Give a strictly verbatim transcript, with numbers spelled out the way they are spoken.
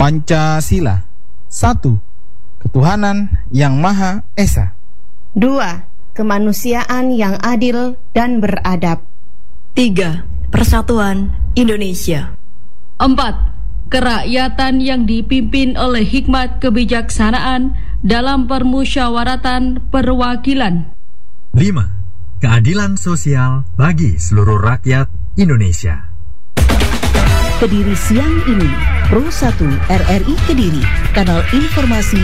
Pancasila. Satu, ketuhanan yang Maha Esa. Dua, kemanusiaan yang adil dan beradab. Tiga, persatuan Indonesia. Empat, kerakyatan yang dipimpin oleh hikmat kebijaksanaan dalam permusyawaratan perwakilan. Lima, keadilan sosial bagi seluruh rakyat Indonesia. Kediri siang ini, Pro satu R R I Kediri, kanal informasi